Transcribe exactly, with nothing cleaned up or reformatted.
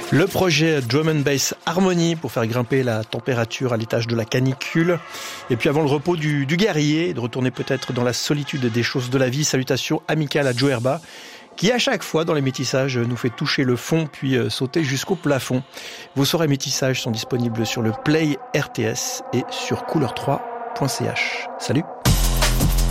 Le projet Drum and Bass Harmony pour faire grimper la température à l'étage de la canicule. Et puis avant le repos du, du guerrier, de retourner peut-être dans la solitude des choses de la vie, salutations amicales à Joe Herba, qui à chaque fois dans les métissages nous fait toucher le fond puis sauter jusqu'au plafond. Vos soirées métissages sont disponibles sur le Play R T S et sur couleur trois point c h. Salut!